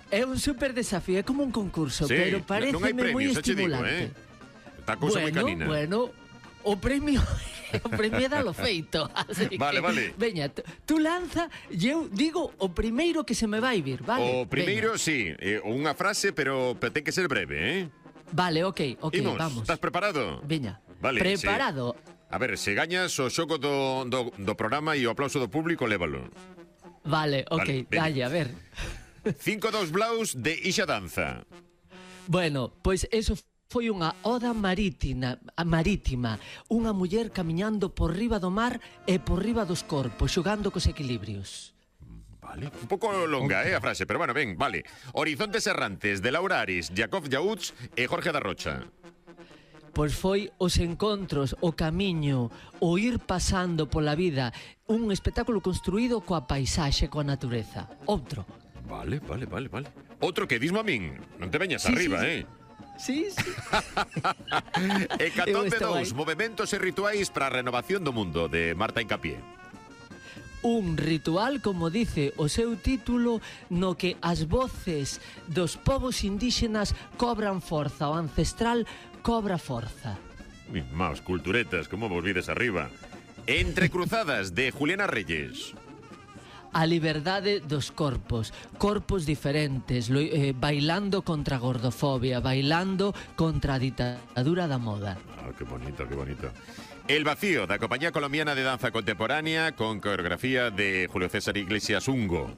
É un super desafío, é como un concurso, Sí, pero non hai pareceme moi premios, xa che digo, estimulante. Está a cousa moi canina. Bueno, o premio é dalo feito. Así Vale, que, vale. Veña, tú lanza e eu digo o primeiro que se me vai vir, vale? O primeiro, sí, unha frase, pero ten que ser breve, Vale, ok, Imos, vamos. estás preparado? Veña, Vale, preparado. A ver, se gañas o xogo do programa e o aplauso do público, lévalo. Vale, Vale, ok, veña. dalle, a ver. 5-2 blaus de Ixa Danza. Bueno, pois eso foi unha oda marítima, unha muller camiñando por riba do mar e por riba dos corpos, xogando cos equilibrios. Vale, un pouco longa, a frase, pero bueno, ben, vale. Horizontes errantes de Laura Aris, Jacob Yauts e Jorge da Rocha. Pois foi os encontros, o camiño, o ir pasando pola vida, un espectáculo construído coa paisaxe, coa natureza. Outro. Vale. Outro que dismo a min, non te veñas Sí, arriba, sí. Sí. Hecatombe Eu estou 2, aí. movementos e rituais para a renovación do mundo, de Marta Incapié. Un ritual, como dice o seu título, no que as voces dos povos indígenas cobran forza, o ancestral cobra forza. Maos, culturetas, como vos vides arriba. Entre cruzadas, de Juliana Reyes. A liberdade dos corpos, corpos diferentes, bailando contra a gordofobia, bailando contra a ditadura da moda. Ah, qué bonito. El vacío, da Compañía Colombiana de Danza Contemporánea, con coreografía de Julio César Iglesias Ungo.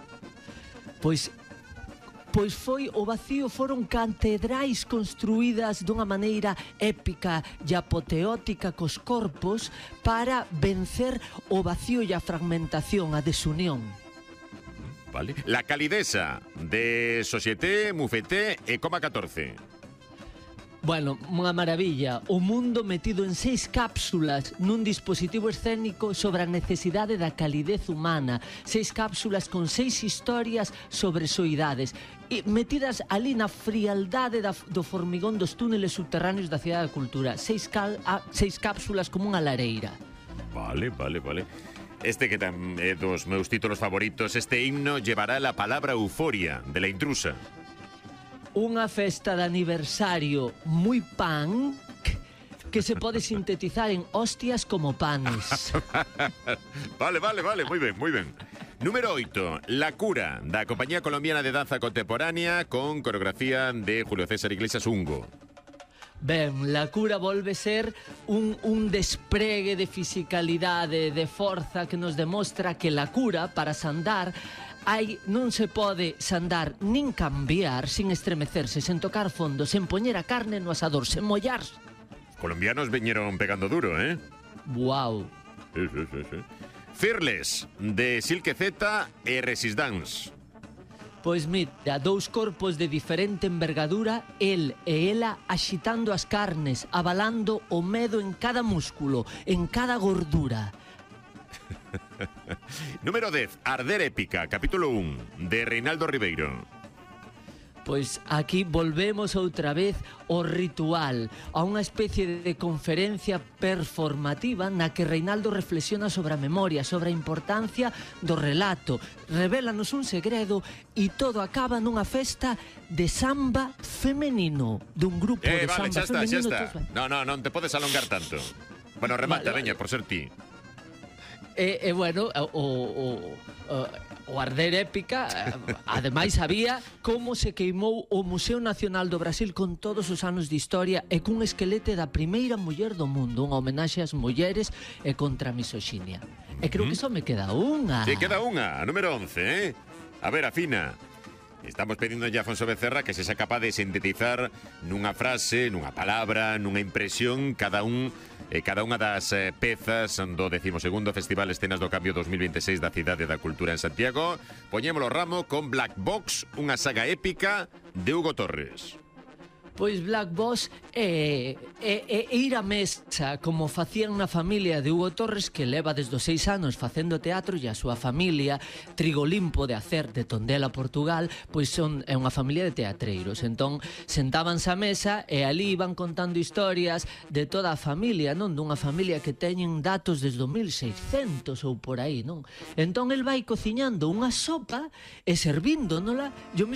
Pois foi o vacío, foron catedrais construídas dunha maneira épica e apoteótica cos corpos para vencer o vacío e a fragmentación, a desunión. Vale. La calidesa, de Société, Mufeté e Coma 14. Bueno, unha maravilla. O mundo metido en 6 cápsulas nun dispositivo escénico sobre a necesidade da calidez humana. 6 cápsulas con 6 historias sobre soidades e metidas ali na frialdade do formigón dos túneles subterráneos da Cidade da Cultura. 6 cápsulas como unha lareira. Vale. Este que é dos meus títulos favoritos, este himno llevará la palabra euforia, de La Intrusa. Unha festa de aniversario moi punk que se pode sintetizar en hostias como panes. Vale, moi ben. Número 8, La Cura, da Compañía Colombiana de Danza Contemporánea, con coreografía de Julio César Iglesias Ungo. Ben, La Cura volve ser un despregue de fisicalidade, de forza, que nos demostra que la cura, para sandar, non se pode sandar nin cambiar sin estremecerse, sen tocar fondo, sen poñer a carne no asador, sen mollarse. Colombianos veñeron pegando duro, Guau. Sí. Fearless, de Silke Z e Resistance. Pois mira, 2 corpos de diferente envergadura, el e ela axitando as carnes, abalando o medo en cada músculo, en cada gordura. Número 10, Arder Épica, capítulo 1, de Reinaldo Ribeiro. Pois aquí volvemos outra vez ao ritual, a unha especie de conferencia performativa na que Reinaldo reflexiona sobre a memoria, sobre a importancia do relato, revélanos un segredo e todo acaba nunha festa de samba femenino, dun grupo de Vale, samba xa femenino. está. Non te podes alongar tanto. Bueno, remata, Vale. veña, por ser ti. Bueno, o Arder Épica, ademais había como se queimou o Museo Nacional do Brasil con todos os anos de historia e cun esquelete da primeira muller do mundo, unha homenaxe ás mulleres e contra a misoxinia. E creo que só me queda unha. Sí, queda unha, a número 11, A ver, afina. Estamos pedindo a Afonso Becerra que se sea capaz de sintetizar nunha frase, nunha palabra, nunha impresión, cada unha das pezas do 12º Festival Escenas do Cambio 2026 da Cidade da Cultura en Santiago. Poñémolo ramo con Black Box, unha saga épica de Hugo Torres. Pois Black Box é ir á mesa como facían na familia de Hugo Torres, que leva desde os 6 anos facendo teatro, e a súa familia, Trigo Limpo de Acer, de Tondela, Portugal, pois é unha familia de teatreiros. Entón, sentábanse á mesa e ali iban contando historias de toda a familia, non? Dunha familia que teñen datos desde o 1600 ou por aí, non? Entón, el vai cociñando unha sopa e servíndonola,